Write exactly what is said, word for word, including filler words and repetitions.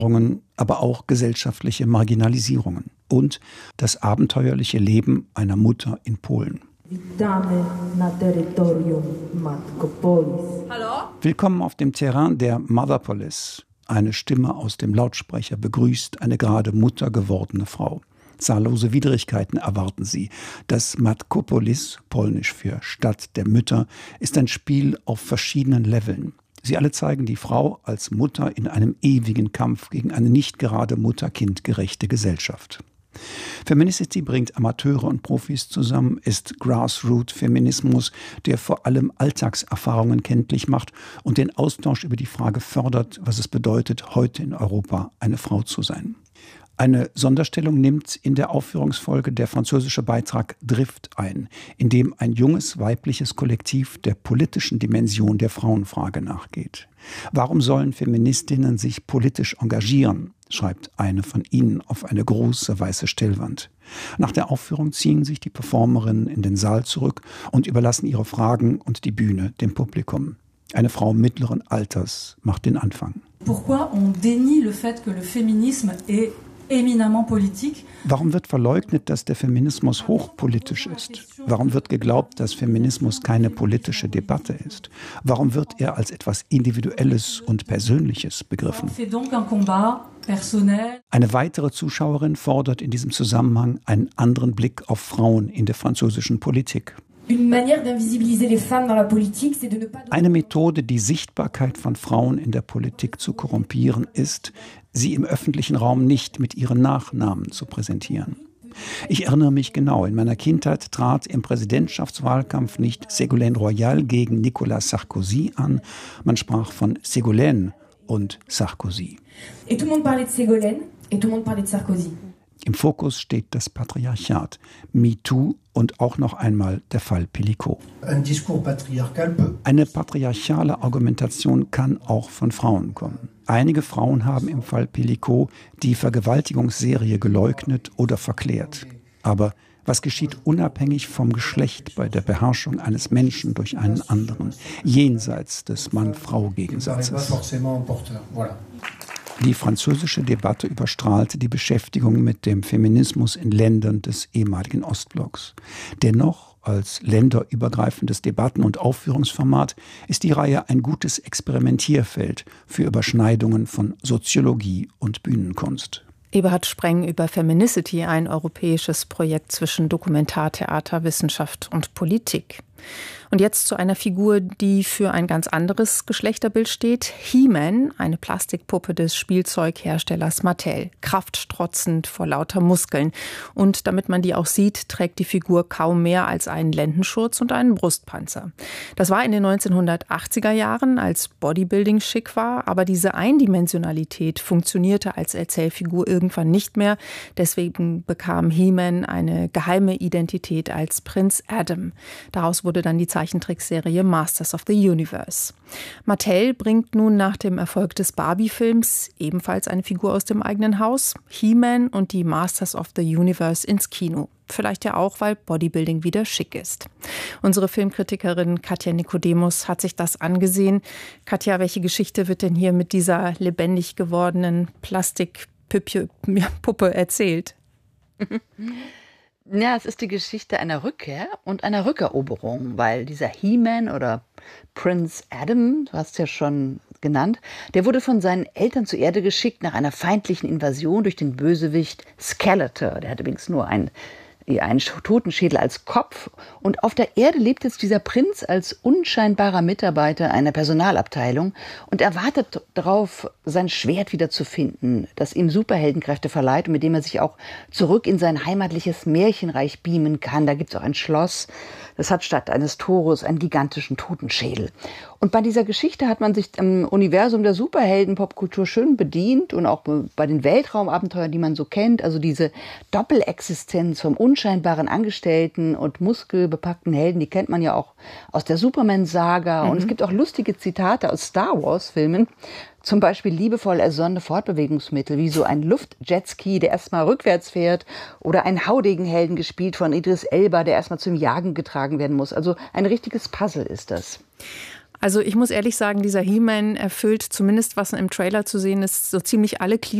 aber auch gesellschaftliche Marginalisierungen und das abenteuerliche Leben einer Mutter in Polen. Hallo? Willkommen auf dem Terrain der Motherpolis. Eine Stimme aus dem Lautsprecher begrüßt eine gerade Mutter gewordene Frau. Zahllose Widrigkeiten erwarten sie. Das Matkopolis, polnisch für Stadt der Mütter, ist ein Spiel auf verschiedenen Leveln. Sie alle zeigen die Frau als Mutter in einem ewigen Kampf gegen eine nicht gerade Mutter-Kind-gerechte Gesellschaft. Feminicity bringt Amateure und Profis zusammen, ist Grassroot-Feminismus, der vor allem Alltagserfahrungen kenntlich macht und den Austausch über die Frage fördert, was es bedeutet, heute in Europa eine Frau zu sein. Eine Sonderstellung nimmt in der Aufführungsfolge der französische Beitrag Drift ein, in dem ein junges weibliches Kollektiv der politischen Dimension der Frauenfrage nachgeht. Warum sollen Feministinnen sich politisch engagieren, schreibt eine von ihnen auf eine große weiße Stellwand. Nach der Aufführung ziehen sich die Performerinnen in den Saal zurück und überlassen ihre Fragen und die Bühne dem Publikum. Eine Frau mittleren Alters macht den Anfang. Pourquoi on dénie le fait que le féminisme est éminemment politique? Warum wird verleugnet, dass der Feminismus hochpolitisch ist? Warum wird geglaubt, dass Feminismus keine politische Debatte ist? Warum wird er als etwas Individuelles und Persönliches begriffen? Eine weitere Zuschauerin fordert in diesem Zusammenhang einen anderen Blick auf Frauen in der französischen Politik. Eine Methode, die Sichtbarkeit von Frauen in der Politik zu korrumpieren, ist, sie im öffentlichen Raum nicht mit ihren Nachnamen zu präsentieren. Ich erinnere mich genau, in meiner Kindheit trat im Präsidentschaftswahlkampf nicht Ségolène Royal gegen Nicolas Sarkozy an, man sprach von Ségolène und Sarkozy. Et tout le monde parlait de Ségolène et tout le monde parlait de Sarkozy. Im Fokus steht das Patriarchat, MeToo und auch noch einmal der Fall Pelicot. Eine patriarchale Argumentation kann auch von Frauen kommen. Einige Frauen haben im Fall Pelicot die Vergewaltigungsserie geleugnet oder verklärt. Aber was geschieht unabhängig vom Geschlecht bei der Beherrschung eines Menschen durch einen anderen, jenseits des Mann-Frau-Gegensatzes? Die französische Debatte überstrahlte die Beschäftigung mit dem Feminismus in Ländern des ehemaligen Ostblocks. Dennoch, als länderübergreifendes Debatten- und Aufführungsformat, ist die Reihe ein gutes Experimentierfeld für Überschneidungen von Soziologie und Bühnenkunst. Eberhard Spreng über Feminicity, ein europäisches Projekt zwischen Dokumentartheater, Wissenschaft und Politik. Und jetzt zu einer Figur, die für ein ganz anderes Geschlechterbild steht. He-Man, eine Plastikpuppe des Spielzeugherstellers Mattel. Kraftstrotzend vor lauter Muskeln. Und damit man die auch sieht, trägt die Figur kaum mehr als einen Lendenschurz und einen Brustpanzer. Das war in den neunzehnhundertachtziger Jahren, als Bodybuilding schick war. Aber diese Eindimensionalität funktionierte als Erzählfigur irgendwann nicht mehr. Deswegen bekam He-Man eine geheime Identität als Prinz Adam. Daraus wurde dann die Zeichentrickserie Masters of the Universe. Mattel bringt nun nach dem Erfolg des Barbie-Films ebenfalls eine Figur aus dem eigenen Haus, He-Man und die Masters of the Universe, ins Kino. Vielleicht ja auch, weil Bodybuilding wieder schick ist. Unsere Filmkritikerin Katja Nikodemus hat sich das angesehen. Katja, welche Geschichte wird denn hier mit dieser lebendig gewordenen Plastikpuppe erzählt? Ja, es ist die Geschichte einer Rückkehr und einer Rückeroberung, weil dieser He-Man oder Prinz Adam, du hast es ja schon genannt, der wurde von seinen Eltern zur Erde geschickt nach einer feindlichen Invasion durch den Bösewicht Skeletor. Der hatte übrigens nur ein einen Totenschädel als Kopf. Und auf der Erde lebt jetzt dieser Prinz als unscheinbarer Mitarbeiter einer Personalabteilung und er wartet darauf, sein Schwert wiederzufinden, das ihm Superheldenkräfte verleiht und mit dem er sich auch zurück in sein heimatliches Märchenreich beamen kann. Da gibt es auch ein Schloss, das hat statt eines Tores einen gigantischen Totenschädel. Und bei dieser Geschichte hat man sich im Universum der Superhelden-Popkultur schön bedient und auch bei den Weltraumabenteuern, die man so kennt, also diese Doppelexistenz vom unscheinbaren Angestellten und muskelbepackten Helden, die kennt man ja auch aus der Superman-Saga. Mhm. Und es gibt auch lustige Zitate aus Star Wars-Filmen, zum Beispiel liebevoll ersonnene Fortbewegungsmittel, wie so ein Luftjetski, der erstmal rückwärts fährt, oder ein Haudegen-Helden gespielt von Idris Elba, der erstmal zum Jagen getragen werden muss. Also ein richtiges Puzzle ist das. Also ich muss ehrlich sagen, dieser He-Man erfüllt zumindest, was im Trailer zu sehen ist, so ziemlich alle Klischees